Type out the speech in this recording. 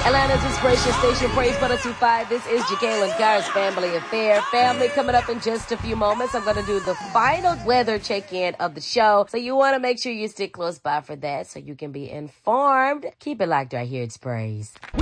Atlanta's inspiration station, Praise 102.5. This is Jacqueline Carr's Family Affair. Family, coming up in just a few moments. I'm going to do the final weather check-in of the show. So you want to make sure you stick close by for that so you can be informed. Keep it locked right here. It's Praise.